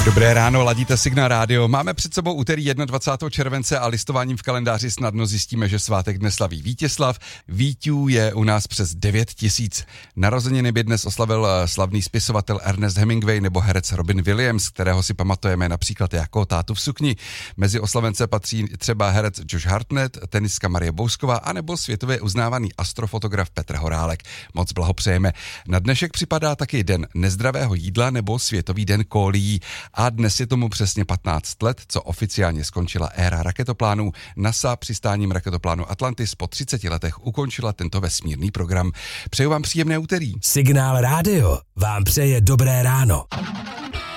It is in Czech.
Dobré ráno, ladíte Signál rádio. Máme před sebou úterý 21. července a listováním v kalendáři snadno zjistíme, že svátek dnes slaví Vítězslav. Vítů je u nás přes 9 000. Narozeniny by dnes oslavil slavný spisovatel Ernest Hemingway nebo herec Robin Williams, kterého si pamatujeme například jako tátu v sukni. Mezi oslavence patří třeba herec Josh Hartnett, tenistka Marie Bousková anebo světově uznávaný astrofotograf Petr Horálek. Moc blahopřejeme. Na dnešek připadá taky den nezdravého jídla nebo Světový den kólií. A dnes je tomu přesně 15 let, co oficiálně skončila éra raketoplánů. NASA přistáním raketoplánu Atlantis po 30 letech ukončila tento vesmírný program. Přeju vám příjemné úterý. Signál rádio vám přeje dobré ráno.